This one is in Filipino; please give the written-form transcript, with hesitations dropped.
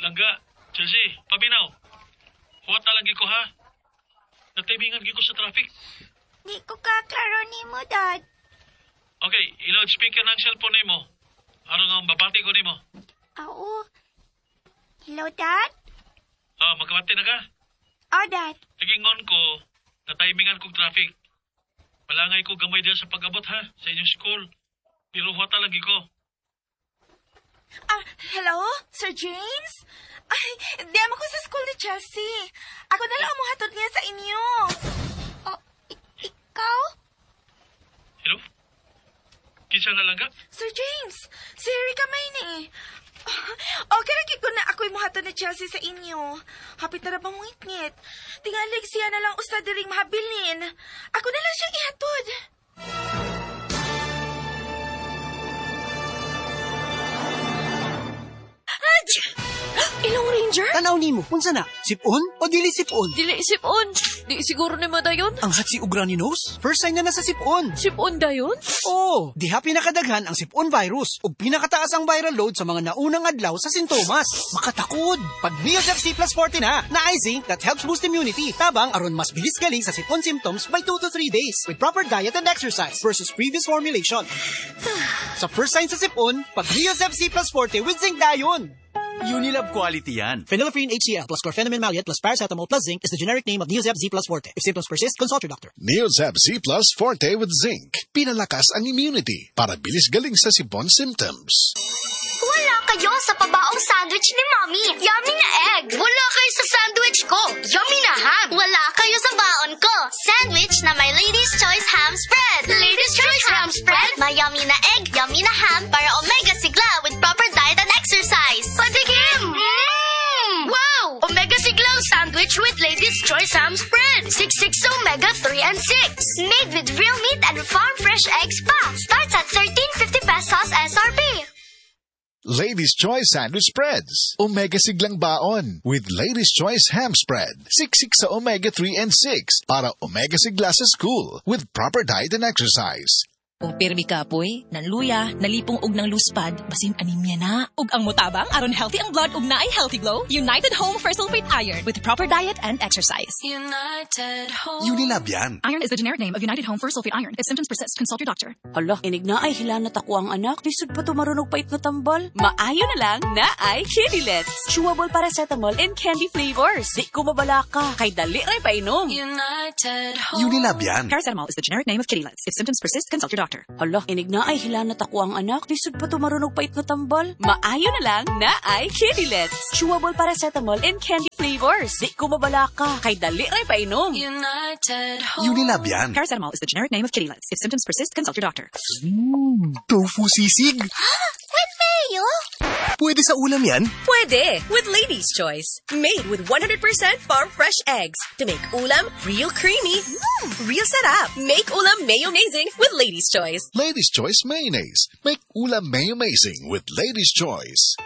Langga, Chelsea, paminaw. Huwat na lagi ko ha. Natimingan ko sa traffic. Di ko kaklaro ni mo, Dad. Okay, i-loudspeaker ng cellphone mo. Aron nga babati ko ni mo. Oo. Hello, Dad? Magkabati na ka? Dad. Nagingon ko, natimingan kong traffic. Malangay ko gamay din sa pag-abot ha, sa inyong school. Pero huwat na lagi ko. Hello? Sir James? Ay, di mo ko sa school ni Chelsea. Ako na lang umuhatod niya sa inyo. Ikaw? Hello? Kinsa na lang ka? Sir James, si Erika may ni. Okay, lagi ko na ako'y muhatod ni Chelsea sa inyo. Hapit na ba mong ngit-ngit? Tingalig siya na lang ustad ring mahabilin. Ako na lang siyang ihatod. Ilong Ranger? Tanaw nimo, unsa na? Sipon o dili sipon? Dili sipon. Di siguro ni dayon. Ang hatsi ugra ni Nose? First sign na sa sipon. Sipon dayon? Oo, diha pinakadaghan ang sipon virus ug pinakataas ang viral load sa mga naunang adlaw sa sintomas. Makatakod. Pag Neosep C plus 40 na ay zinc that helps boost immunity. Tabang aron mas bilis galing sa sipon symptoms by 2 to 3 days with proper diet and exercise versus previous formulation. Sa first sign sa sipon, pag Neosep C plus 40 with zinc dayon. Unilab quality yan. Phenylephrine HCl plus chlorpheniramine maleate plus paracetamol plus zinc is the generic name of Neosep Z plus Forte. If symptoms persist, consult your doctor. Neosep Z plus Forte with zinc. Pinalakas ang immunity para bilis galing sa sipon symptoms. Wala kayo sa pabaong sandwich ni Mommy. Yummy na egg. Wala kayo sa sandwich ko. Yummy na ham. Wala kayo sa baon ko. Sandwich na may Lady's Choice Ham Spread. Lady's Choice Ham Spread. May yummy na egg, yummy na ham para omega sigla with proper diet and exercise. Patikim! Wow! Omega siglang sandwich with Lady's Choice Ham Spread. 66 omega 3 and 6. Made with real meat and farm fresh eggs pa. Starts at 13.50 pesos SRP. Ladies' Choice Sandwich Spreads. Omega siglang baon with Ladies' Choice Ham Spread. Siksik sa omega 3 and 6 para omega sigla sa school with proper diet and exercise. Kung pirmi kapoy, nanluya, nalipong og ng luspad, basin anemia na. Ug ang mutabang aron healthy ang blood ug naay healthy glow, United Home for Sulfate Iron with proper diet and exercise. United Home. Unilab yan. Iron is the generic name of United Home for Sulfate Iron. If symptoms persist, consult your doctor. Hala, inig na ay hilanat ako ang anak. Lisod pa to marunog pait na tambal. Maayo na lang na ay Kidilets. Chewable paracetamol and candy flavors. Di ko mabalaka. Kay dali ray painom. United Home. Unilab yan. Paracetamol is the generic name of Kidilets. If symptoms persist, consult your doctor. Hala, inig na ay hilanat ako ang anak. Lisod pa to marunog pait na tambal. Maayo na lang na ay Kidilets. Chewable paracetamol and candy flavors. Di ko mabalaka. Kay dali ray painom. United Home. Unilab yan. Paracetamol is the generic name of Kidilets. If symptoms persist, consult your doctor. Tofu sisig. With mayo? Pwede sa ulam yan. Pwede with Lady's Choice. Made with 100% farm fresh eggs to make ulam real creamy, real sarap. Make ulam mayo amazing with Lady's Choice. Ladies' Choice Mayonnaise. Make ulam may amazing with Ladies' Choice.